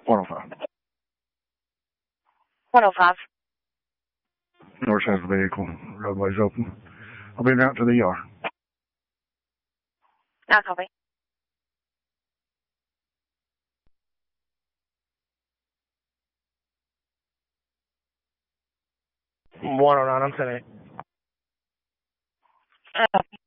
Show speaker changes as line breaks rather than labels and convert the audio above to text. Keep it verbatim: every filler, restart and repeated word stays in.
one oh five.
one oh five.
North side of the vehicle. Roadway's open. I'll be out to the yard.
I'll copy.
one oh nine, I'm ten eight.
Uh,